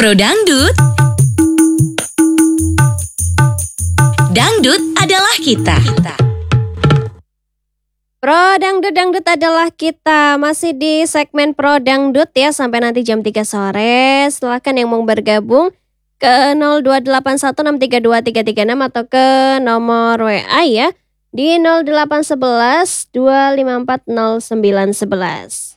Pro Dangdut. Dangdut adalah kita. Pro Dangdut adalah kita. Masih di segmen Pro Dangdut ya, sampai nanti jam 3 sore. Silahkan yang mau bergabung ke 02816323336 atau ke nomor WA ya di 0811 2540911.